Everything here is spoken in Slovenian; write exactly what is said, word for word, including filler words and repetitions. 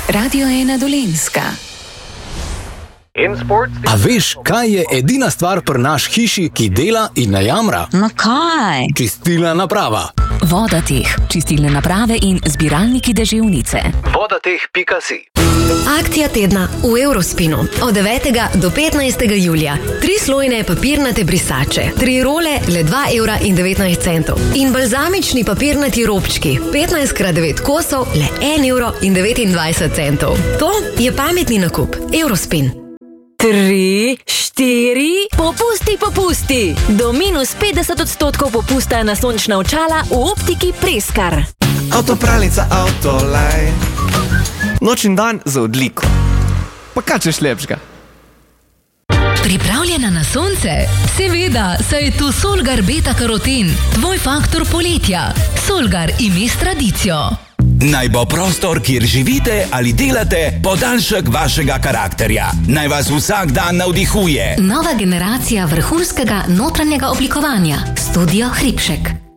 Radio ena Dolenjska. A veš, kaj je edina stvar pri naš hiši, ki dela in ne jamra? No kaj? Čistilna naprava. Vodateh, čistilne naprave in zbiralniki deževnice. vodateh pika si. Akcija tedna v Eurospinu. Od devetega do petnajstega julija. Tri slojne papirnate brisače. Tri role, le dva evra in devetnajst centov. In balzamični papirnati robčki. petnajst krat devet kosov, le en evro in devetindvajset centov. To je pametni nakup. Eurospin. Tri, štiri, popusti, popusti. Do minus petdeset odstotkov popusta na sončna očala v optiki Preskar. Avtopralnica Autolaj. Noč in dan za odliko. Pa kaj češ lepšega? Pripravljena na sonce? Seveda, saj je tu Solgar beta karoten, tvoj faktor poletja. Solgar ime s tradicijo. Naj bo prostor, kjer živite ali delate, podaljšek vašega karakterja. Naj vas vsak dan navdihuje. Nova generacija vrhunskega notranjega oblikovanja. Studio Hribšek.